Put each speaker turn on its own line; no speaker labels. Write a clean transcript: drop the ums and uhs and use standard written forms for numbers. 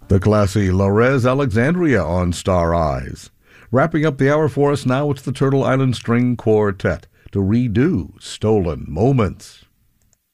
The classy Larez Alexandria on Star Eyes. Wrapping up the hour for us now, it's the Turtle Island String Quartet to redo Stolen Moments.